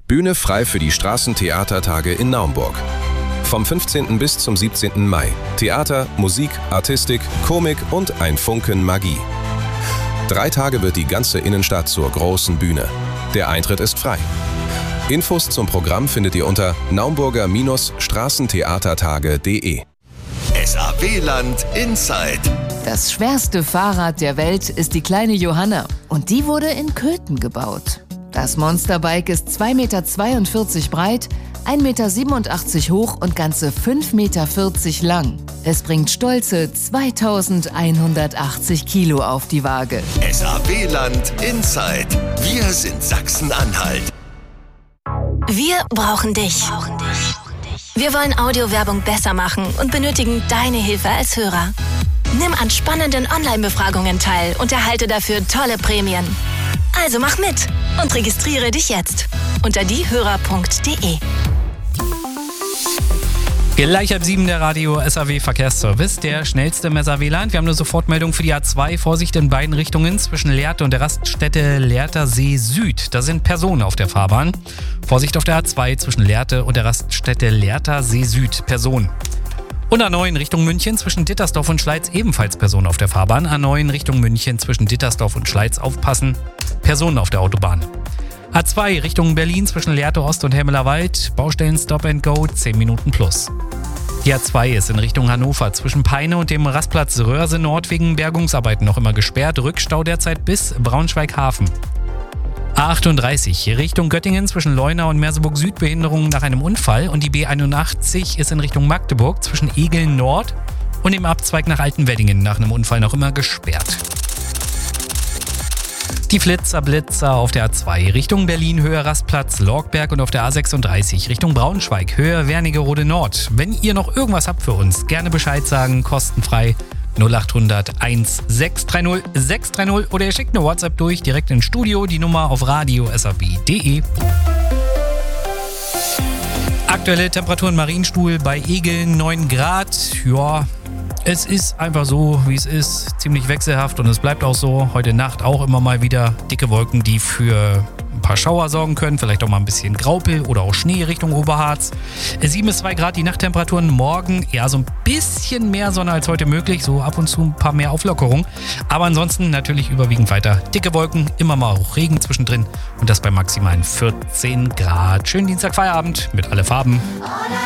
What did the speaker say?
Bühne frei für die Straßentheatertage in Naumburg. Vom 15. bis zum 17. Mai. Theater, Musik, Artistik, Komik und ein Funken Magie. 3 Tage wird die ganze Innenstadt zur großen Bühne. Der Eintritt ist frei. Infos zum Programm findet ihr unter naumburger-straßentheatertage.de. SAW-Land Inside. Das schwerste Fahrrad der Welt ist die kleine Johanna und die wurde in Köthen gebaut. Das Monsterbike ist 2,42 Meter breit, 1,87 Meter hoch und ganze 5,40 Meter lang. Es bringt stolze 2180 Kilo auf die Waage. SAW-Land Inside. Wir sind Sachsen-Anhalt. Wir brauchen dich. Wir wollen Audiowerbung besser machen und benötigen deine Hilfe als Hörer. Nimm an spannenden Online-Befragungen teil und erhalte dafür tolle Prämien. Also mach mit und registriere dich jetzt unter diehörer.de. Gleich ab 7 der Radio SAW Verkehrsservice, der schnellste im SAW-Land. Wir haben eine Sofortmeldung für die A2. Vorsicht in beiden Richtungen zwischen Lehrte und der Raststätte Lehrter-See Süd. Da sind Personen auf der Fahrbahn. Vorsicht auf der A2 zwischen Lehrte und der Raststätte Lehrter-See Süd. Personen. Und A9 Richtung München zwischen Dittersdorf und Schleiz ebenfalls Personen auf der Fahrbahn. A9 Richtung München zwischen Dittersdorf und Schleiz aufpassen. Personen auf der Autobahn. A2 Richtung Berlin zwischen Lehrte Ost und Helmeler Wald. Baustellen Stop and Go 10 Minuten plus. Die A2 ist in Richtung Hannover zwischen Peine und dem Rastplatz Röhrse Nord wegen Bergungsarbeiten noch immer gesperrt. Rückstau derzeit bis Braunschweig-Hafen. A38 Richtung Göttingen zwischen Leuna und Merseburg Süd Behinderungen nach einem Unfall. Und die B81 ist in Richtung Magdeburg zwischen Egeln Nord und dem Abzweig nach Altenweddingen nach einem Unfall noch immer gesperrt. Die Blitzer auf der A2 Richtung Berlin Höhe Rastplatz Lorgberg und auf der A36 Richtung Braunschweig Höhe Wernigerode Nord. Wenn ihr noch irgendwas habt für uns, gerne Bescheid sagen, kostenfrei 0800 1630 630 oder ihr schickt eine WhatsApp durch, direkt ins Studio, die Nummer auf radio.sab.de. Aktuelle Temperaturen Marienstuhl bei Egeln 9 Grad, ja. Es ist einfach so, wie es ist, ziemlich wechselhaft und es bleibt auch so. Heute Nacht auch immer mal wieder dicke Wolken, die für ein paar Schauer sorgen können. Vielleicht auch mal ein bisschen Graupel oder auch Schnee Richtung Oberharz. 7 bis 2 Grad die Nachttemperaturen. Morgen eher so ein bisschen mehr Sonne als heute möglich. So ab und zu ein paar mehr Auflockerungen. Aber ansonsten natürlich überwiegend weiter dicke Wolken. Immer mal auch Regen zwischendrin. Und das bei maximalen 14 Grad. Schönen Dienstag Feierabend mit alle Farben.